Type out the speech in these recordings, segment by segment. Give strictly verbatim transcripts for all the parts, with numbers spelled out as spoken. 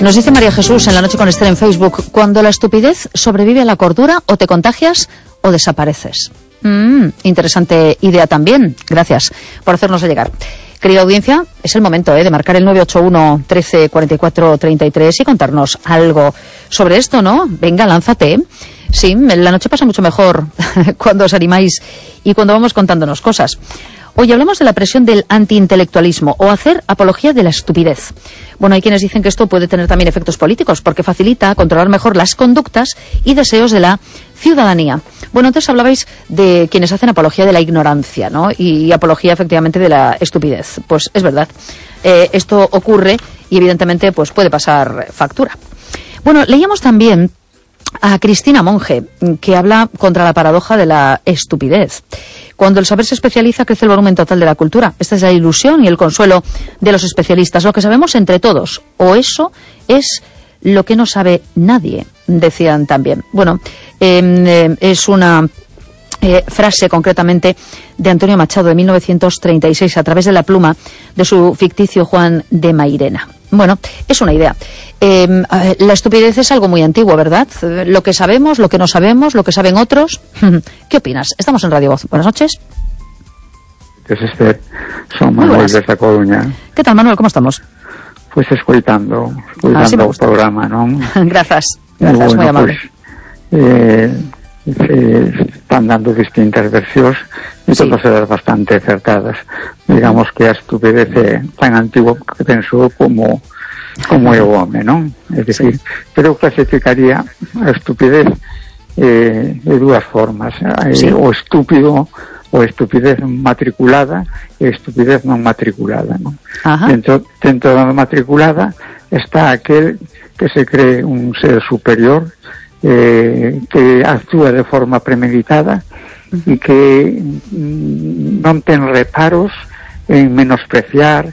Nos dice María Jesús en La Noche con Esther en Facebook: cuando la estupidez sobrevive a la cordura, o te contagias o desapareces. Mm, interesante idea también. Gracias por hacérnoslo llegar. Querida audiencia, es el momento ¿eh? de marcar el nueve ocho uno, trece, cuarenta y cuatro, treinta y tres y contarnos algo sobre esto, ¿no? Venga, lánzate. Sí, la noche pasa mucho mejor cuando os animáis y cuando vamos contándonos cosas. Hoy hablamos de la presión del antiintelectualismo o hacer apología de la estupidez. Bueno, hay quienes dicen que esto puede tener también efectos políticos porque facilita controlar mejor las conductas y deseos de la ciudadanía. Bueno, antes hablabais de quienes hacen apología de la ignorancia, ¿no? Y apología efectivamente de la estupidez. Pues es verdad, eh, esto ocurre y evidentemente pues puede pasar factura. Bueno, leíamos también a Cristina Monge, que habla contra la paradoja de la estupidez. Cuando el saber se especializa, crece el volumen total de la cultura. Esta es la ilusión y el consuelo de los especialistas. Lo que sabemos entre todos, o eso es lo que no sabe nadie, decían también. Bueno, eh, eh, es una eh, frase concretamente de Antonio Machado de mil novecientos treinta y seis a través de la pluma de su ficticio Juan de Mairena. Bueno, es una idea. Eh, la estupidez es algo muy antiguo, ¿verdad? Lo que sabemos, lo que no sabemos, lo que saben otros. ¿Qué opinas? Estamos en Radio Voz. Buenas noches. Es Esther, son Manuel desde Coruña. ¿Qué tal, Manuel? ¿Cómo estamos? Pues escuitando, escuitando o programa, non? Gracias, gracias, bueno, moi amable. Pues, eh, eh, están dando distintas versións e sí, todas elas bastante acertadas. Digamos que a estupidez é tan antigo que penso como como é o home, non? É dicir, sí, pero eu clasificaría a estupidez eh, de dúas formas. Sí. O estúpido, o estupidez matriculada e estupidez non matriculada, non? Dentro, dentro da matriculada está aquel que se cree un ser superior, eh, que actúa de forma premeditada e que mm, non ten reparos en menospreciar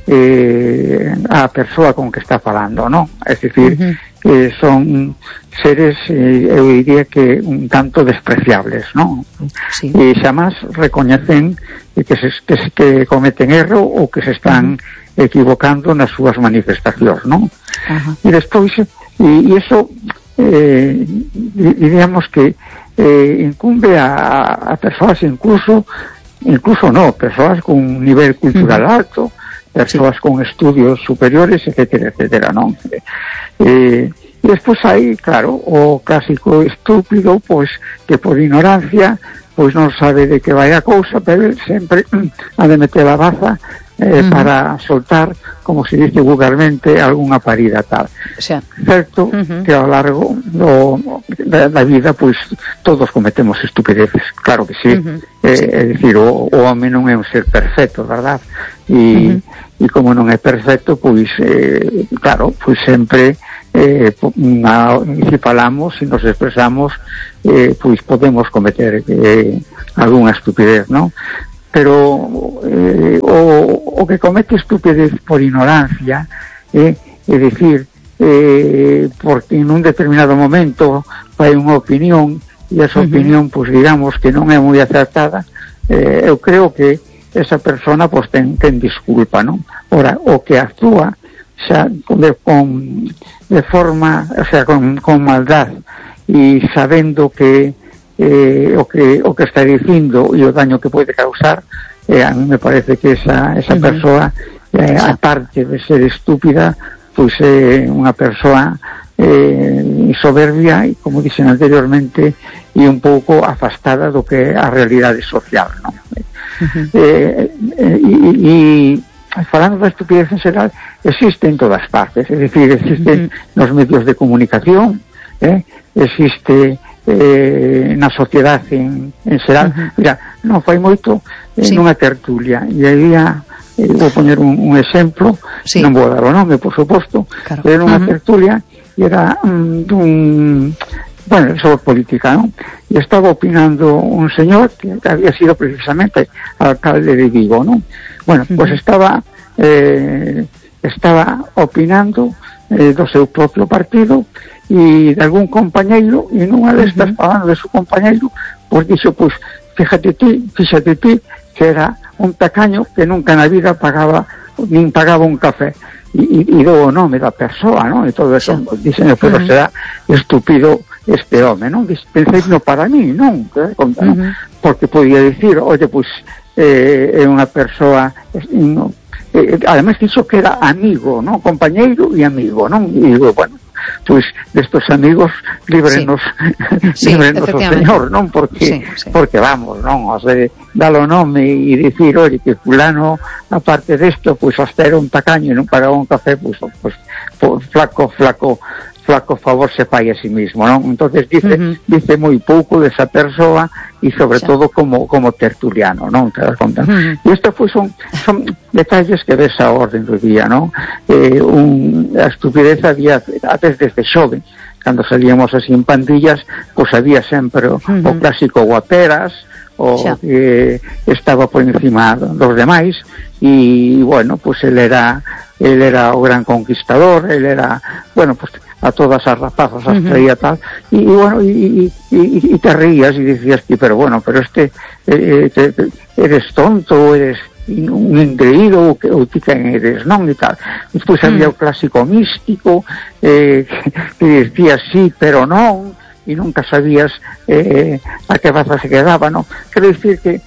eh, a persoa con que está falando, non? É dicir, uh-huh, que son seres, eh, eu diría que un tanto despreciables, non? Sí. E xamás recoñecen que, se, que, que cometen erro ou que se están uh-huh equivocando nas súas manifestacións, non? Uh-huh. E despois, e, e iso eh, diríamos que eh, incumbe a, a persoas incluso incluso no, persoas con un nivel cultural uh-huh alto, persoas sí, con estudios superiores, etcétera, etcétera, non? Eh, e despois hai, claro, o clásico estúpido, pois, que por ignorancia pois non sabe de que vai a cousa, pero sempre ha de meter a baza eh, uh-huh para soltar, como se dice vulgarmente, algunha parida tal. O sea, certo uh-huh que ao largo do, da, da vida pois todos cometemos estupideces, claro que sí, uh-huh eh, sí. É dicir, o, o home non é un ser perfecto, verdad? E, uh-huh, e como non é perfecto, pois eh, claro, pois sempre eh, na, se falamos e nos expresamos, eh, pois podemos cometer eh, algunha estupidez, non? Pero eh, o, o que comete estupidez por ignorancia, eh, é dicir, eh, porque en un determinado momento vai unha opinión e esa uh-huh opinión, pois digamos que non é moi acertada, eh, eu creo que esa persona pois ten, ten disculpa, non? Ora, o que actúa xa de, con, de forma, o sea, con, con maldad e sabendo que Eh, o que o que está dicindo e o daño que pode causar, eh, a mí me parece que esa, esa uh-huh persoa, eh, aparte de ser estúpida, pois é eh, unha persoa eh, soberbia e, como dixen anteriormente, e un pouco afastada do que é a realidade social, non? Uh-huh. Eh, eh, e, e falando da estupidez en xeral, existe en todas partes, é dicir, existe uh-huh nos medios de comunicación, eh, existe Eh, na sociedade en, en xeral. Uh-huh. Mira, non fai moito eh, sí, nunha tertulia e había, eh, vou poñer un, un exemplo, sí, non vou dar o nome, por suposto, claro, pero nunha uh-huh tertulia e era um, dun, bueno, sobre política, non? E estaba opinando un señor que había sido precisamente alcalde de Vigo, non? Bueno, uh-huh pois estaba eh, estaba opinando eh, do seu propio partido e de algún compañeiro, e nunha destas, uh-huh, falando de su compañeiro, pois dixo, pois, fíjate ti, fíjate ti, que era un tacaño que nunca na vida pagaba, nin pagaba un café. e, e do o nome da persoa, non? E todo eso, sí. Dicen, pero uh -huh. será estúpido este home, non? Pensei, no, para mí, non? Uh -huh. Porque podía dicir, oye, pois, eh, é unha persoa, no, eh, además dixo que era amigo, non? Compañeiro e amigo, non? E digo, bueno, pois destos amigos líbrenos, sí. líbrenos sí, o Señor, non? Porque, sí, sí. porque vamos, non? O sea, dalo nome e dicir, oye, que fulano, aparte desto, pois hasta era un tacaño e non pagaba un café, pois, pois, pois flaco, flaco, flaco favor se fai a sí mismo, non? Entonces dice, uh -huh. dice moi pouco desa persoa e sobre sí. todo como como tertuliano, non? Te das conta. Uh -huh. E isto foi son son detalles que ves a orden do día, non? Eh, un, a estupidez había antes desde xoven, cando salíamos así en pandillas, pois había sempre o, uh -huh. o clásico guaperas, o sí. que estaba por encima dos demais, e bueno, pois ele era ele era o gran conquistador, ele era, bueno, pois a todas as rapazas as traía tal, e, e bueno, e, e, e, e te reías e dicías que, pero bueno, pero este eh, te, te, eres tonto, eres un engreído, ou, ou ti quen eres, non? E tal. Despois había o clásico místico, eh, que dicías sí, pero non, e nunca sabías eh, a que baza se quedaba, non? Quero dicir que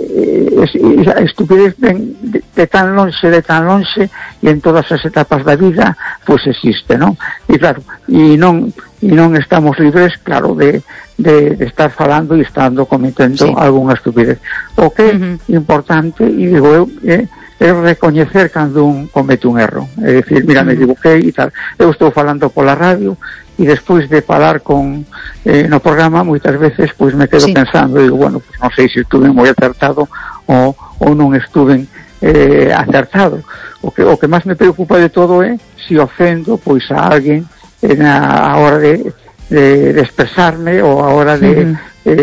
eh, a estupidez de, de, de tan lonxe, de tan lonxe, e en todas as etapas da vida, pois existe, non? E claro, e non, e non estamos libres, claro, de, de, de estar falando e estando cometendo sí. algunha estupidez. O que é uh -huh. importante, e digo eu, é, é recoñecer cando un comete un erro. É dicir, mira, uh -huh. me equivoquei e tal. Eu estou falando pola radio, e despois de falar con eh, no programa, moitas veces pois me quedo sí. pensando, e digo, bueno, pues non sei se estuve moi acertado ou, ou non estuve eh, acertado. O que, o que máis me preocupa de todo é se ofendo pois a alguén na a hora de, de, de expresarme ou a hora de uh -huh.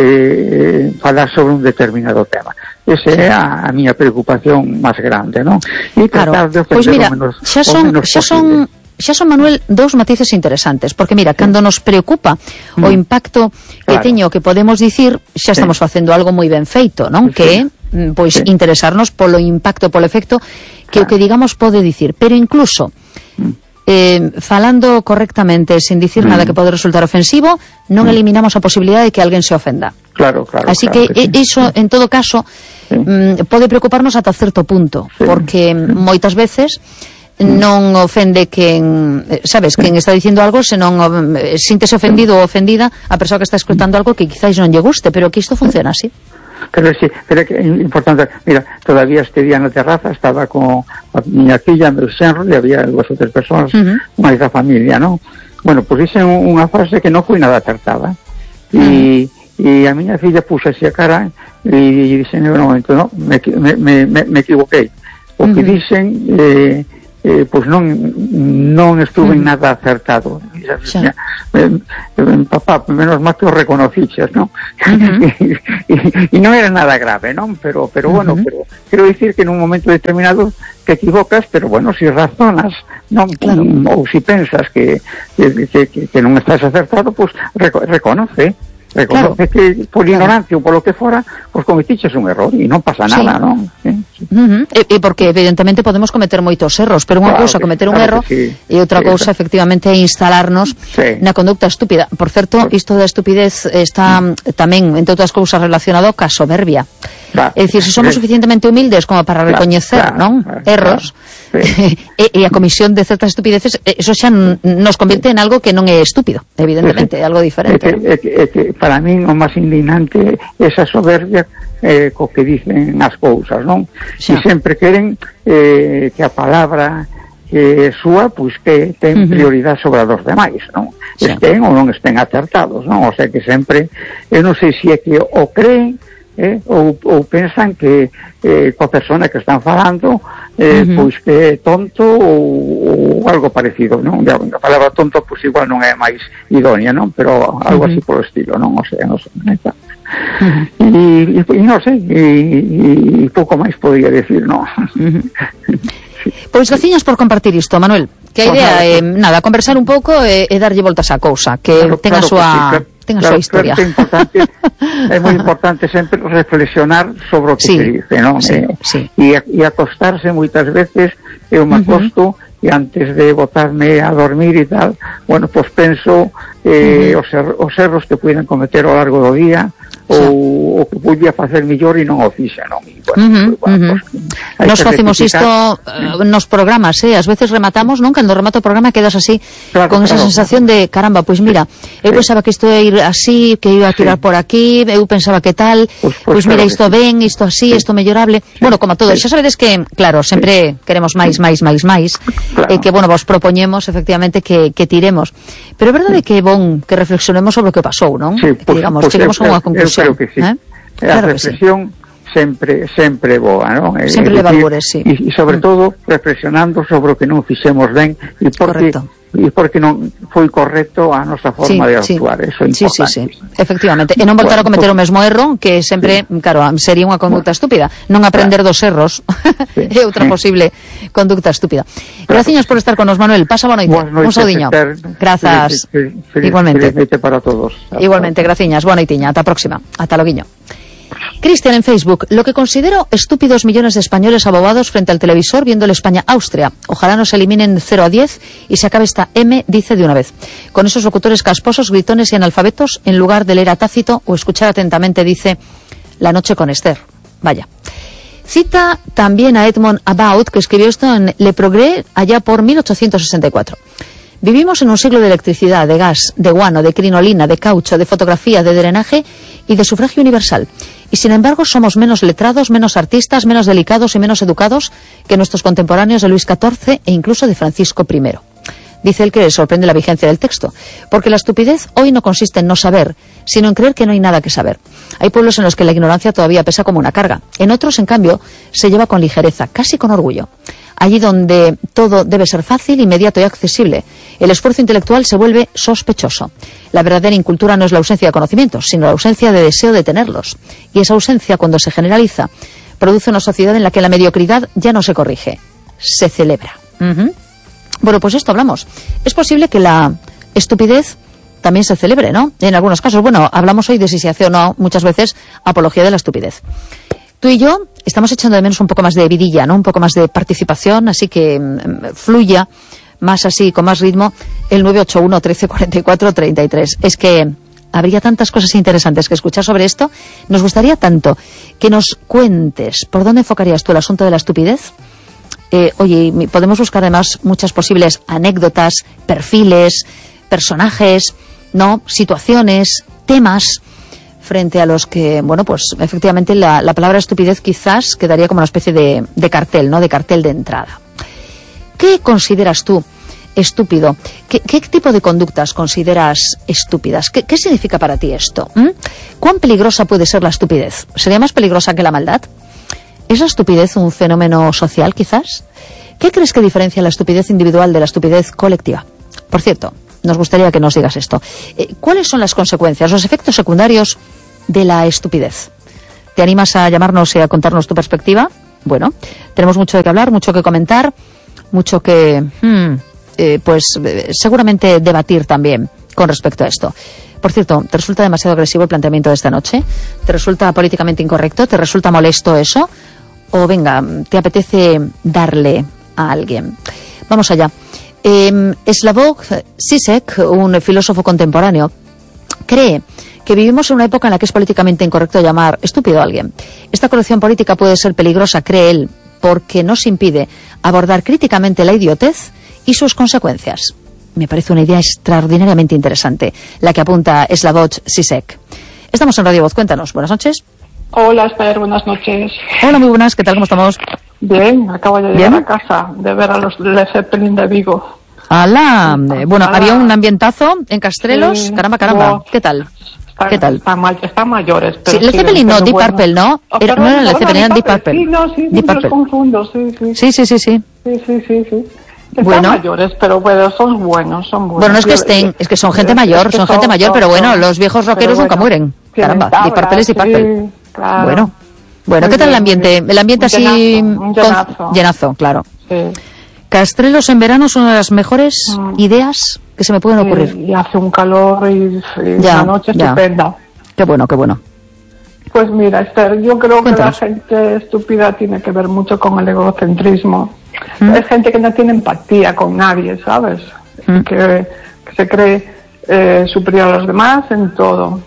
eh, falar sobre un determinado tema. Esa é a, a miña preocupación máis grande, non? E tratar claro. de ofender pois mira, o menos, xa son, o menos xa son xa son, Manuel, dous matices interesantes, porque mira, cando nos preocupa mm. o impacto que claro. teño, que podemos dicir, xa estamos sí. facendo algo moi ben feito, non? Sí. Que é, pois, sí. interesarnos polo impacto, polo efecto que claro. o que digamos pode dicir, pero incluso mm. eh, falando correctamente, sin dicir mm. nada que pode resultar ofensivo, non mm. eliminamos a posibilidade de que alguén se ofenda. Claro, claro. Así claro, que, que sí. iso, en todo caso, sí. mm, pode preocuparnos ata certo punto, sí. porque sí. moitas veces non ofende quen, sabes, quen está dicindo algo, senón síntese ofendido ou ofendida a persoa que está escutando algo que quizáis non lle guste, pero que isto funciona así. Pero sí, pero que é importante, mira, todavía este día na terraza estaba con a miña filla, meu xenro, e había dúas ou tres persoas uh -huh. máis da familia, non? Bueno, pois dixen unha frase que non foi nada acertada, e, uh -huh. e a miña filla puxa así a cara e dixen, no momento, no, me, me, me, me equivoquei, o que uh -huh. dixen eh, Eh, pois non non estuve en nada acertado. Xa. Eh, eh, papá, menos mal que o reconociches, non? Uh -huh. e, e non era nada grave, non? Pero pero uh -huh. bueno, pero quero dicir que nun momento determinado te equivocas, pero bueno, si razonas, non, claro. ou si pensas que, que, que, que non estás acertado, pois reco reconoce. Reconoce claro. que por ignorancia claro. ou por lo que fora, pois cometiches un error e non pasa nada, sí. non? Sí, sí. Uh -huh. e, e porque evidentemente podemos cometer moitos erros, pero unha claro cousa cometer un claro erro sí. e outra sí, cousa efectivamente é instalarnos sí. na conducta estúpida. Por certo, isto da estupidez está mm. tamén, entre outras cousas, relacionado ca soberbia. Claro. É dicir, se somos suficientemente humildes como para claro, recoñecer, claro, non? Claro, erros claro, sí. e, e a comisión de certas estupideces, eso xa nos convierte en algo que non é estúpido, evidentemente, é sí, sí. algo diferente. É que, é que, é que para min o máis indignante é esa soberbia eh, co que dicen as cousas, non? Sí. E sempre queren eh, que a palabra que súa, pois que ten prioridade sobre a dos demais, non? Sí. Estén ou non estén acertados, non? O sea que sempre, eu non sei se é que o creen, eh, ou, ou pensan que eh, coa persona que están falando eh, uh -huh. pois que é tonto ou, ou algo parecido, non? A palabra tonto pois igual non é máis idónea, non? Pero algo uh -huh. así polo estilo, non? O sea, non sei, non sei. Uh -huh. e, e, e non sei, e, e pouco máis podría decir, non? Uh -huh. Pois graciñas por compartir isto, Manuel, que a idea é, nada, conversar un pouco e, e darlle voltas á cousa, que claro, ten a claro súa... Sí, claro. ten a claro, súa historia. Claro, é importante, é moi importante sempre reflexionar sobre o que sí, se dice, non? Sí, eh, sí. E, e acostarse moitas veces, eu me acosto uh -huh. e antes de botarme a dormir e tal, bueno, pois penso eh, uh-huh. os, er, os erros que puiden cometer ao largo do día, sí. ou o que podía facer mellor e non o fixa, non? E, bueno, uh-huh, pues, bueno, uh-huh. pues, nos facemos isto uh, nos programas, eh? Ás veces rematamos, non? Cando remato o programa quedas así, claro, con esa claro, sensación claro. de, caramba, pois pues mira, eu sí. pensaba que isto ia ir así, que iba a tirar sí. por aquí, eu pensaba que tal, pois pues, pues, pues mira, claro isto sí. ben, isto así, isto sí. mellorable, sí. bueno, como todo, sí. xa sabedes que, claro, sempre sí. queremos máis, máis, máis, máis, claro. e que, bueno, vos propoñemos, efectivamente, que, que tiremos, pero é verdade sí. que é bon que reflexionemos sobre o que pasou, non? Sí, pues, que, digamos, pues, chegamos eu, a unha conclusión. Eu creo que sí. Eh? A Claro reflexión sí. sempre sempre boa, non? Sempre leva albures, sí. E, e sobre mm. todo reflexionando sobre o que non fixemos ben e porque e porque non foi correcto a nosa forma sí, de actuar, sí. eso é sí, importante. Sí, sí, sí, efectivamente. E non voltar bueno, a cometer pues, o mesmo erro, que sempre, sí. claro, sería unha conducta bueno, estúpida. Non aprender claro. dos erros sí, é outra sí. posible conducta estúpida. Claro. Gracias por estar con nos, Manuel. Pasa boa noite. Un saudiño. Grazas. Feliz, feliz, Igualmente. Feliz noite para todos. Hasta Igualmente, graciñas. Boa noitiña. Ata a próxima. Ata loguiño. Cristian en Facebook, lo que considero estúpidos millones de españoles abobados frente al televisor viendo el España-Austria. Ojalá nos eliminen cero a diez y se acabe esta M, dice de una vez. Con esos locutores casposos, gritones y analfabetos, en lugar de leer a Tácito o escuchar atentamente, dice La noche con Esther. Vaya. Cita también a Edmond About, que escribió esto en Le Progrès allá por mil ochocientos sesenta y cuatro. Vivimos en un siglo de electricidad, de gas, de guano, de crinolina, de caucho, de fotografía, de drenaje y de sufragio universal. Y sin embargo somos menos letrados, menos artistas, menos delicados y menos educados que nuestros contemporáneos de Luis catorce e incluso de Francisco primero. Dice él que le sorprende la vigencia del texto, porque la estupidez hoy no consiste en no saber, sino en creer que no hay nada que saber. Hay pueblos en los que la ignorancia todavía pesa como una carga. En otros, en cambio, se lleva con ligereza, casi con orgullo. Allí donde todo debe ser fácil, inmediato y accesible, el esfuerzo intelectual se vuelve sospechoso. La verdadera incultura no es la ausencia de conocimientos, sino la ausencia de deseo de tenerlos. Y esa ausencia, cuando se generaliza, produce una sociedad en la que la mediocridad ya no se corrige, se celebra. Uh-huh. Bueno, pues esto hablamos. Es posible que la estupidez también se celebre, ¿no? En algunos casos. Bueno, hablamos hoy de si se hace o no, muchas veces, apología de la estupidez. Tú y yo estamos echando de menos un poco más de vidilla, ¿no? Un poco más de participación, así que mmm, fluya más así, con más ritmo, el nueve ocho uno, trece, cuarenta y cuatro, treinta y tres. Es que habría tantas cosas interesantes que escuchar sobre esto. Nos gustaría tanto que nos cuentes por dónde enfocarías tú el asunto de la estupidez. Eh, oye, podemos buscar además muchas posibles anécdotas, perfiles, personajes, ¿no? Situaciones, temas frente a los que, bueno, pues efectivamente la, la palabra estupidez quizás quedaría como una especie de, de cartel, ¿no? De cartel de entrada. ¿Qué consideras tú estúpido? ¿Qué, qué tipo de conductas consideras estúpidas? ¿Qué, qué significa para ti esto? ¿Mm? ¿Cuán peligrosa puede ser la estupidez? ¿Sería más peligrosa que la maldad? ¿Es la estupidez un fenómeno social, quizás? ¿Qué crees que diferencia la estupidez individual de la estupidez colectiva? Por cierto, nos gustaría que nos digas esto. Eh, ¿Cuáles son las consecuencias, los efectos secundarios de la estupidez? ¿Te animas a llamarnos y a contarnos tu perspectiva? Bueno, tenemos mucho de qué hablar, mucho que comentar, mucho que, hmm, eh, pues, eh, seguramente debatir también con respecto a esto. Por cierto, ¿te resulta demasiado agresivo el planteamiento de esta noche? ¿Te resulta políticamente incorrecto? ¿Te resulta molesto eso? O venga, ¿te apetece darle a alguien? Vamos allá. Eh, Slavoj Žižek, un filósofo contemporáneo, cree que vivimos en una época en la que es políticamente incorrecto llamar estúpido a alguien. Esta corrección política puede ser peligrosa, cree él, porque nos impide abordar críticamente la idiotez y sus consecuencias. Me parece una idea extraordinariamente interesante, la que apunta Slavoj Žižek. Estamos en Radio Voz, cuéntanos. Buenas noches. Hola, Esther, buenas noches. Hola, muy buenas, ¿qué tal? ¿Cómo estamos? Bien, acabo de llegar ¿Bien? a casa de ver a los Led Zeppelin de Vigo. ¡Hala! Bueno, ¡Hala! Había un ambientazo en Castrelos. Sí. Caramba, caramba. Wow. ¿Qué tal? Están, ¿Qué tal? Están, mal, están mayores. Pero sí, Led Zeppelin no, Deep bueno. Purple, ¿no? Oh, Era, no era Led Zeppelin, eran Deep Purple. Sí, no, sí, Deep Purple. Los confundo, sí, sí. Sí, sí, sí, sí. Sí, sí, sí, sí. Están bueno. mayores, pero bueno, son buenos, son buenos. Bueno, no es que estén, es que son gente mayor, son, son gente mayor, pero bueno, son, los viejos rockeros bueno, nunca mueren. Caramba, Deep Purple es Deep Purple. Sí, claro. Bueno. Bueno, ¿qué tal el ambiente? El ambiente así... Llenazo, un llenazo. Con... llenazo, claro. Sí. Castrelos en verano es una de las mejores mm. ideas que se me pueden ocurrir. Sí, y hace un calor y, y ya, una noche ya. estupenda. Qué bueno, qué bueno. Pues mira, Esther, yo creo Cuéntanos. que la gente estúpida tiene que ver mucho con el egocentrismo. Mm. Es gente que no tiene empatía con nadie, ¿sabes? Mm. Que, que se cree eh, superior a los demás en todo.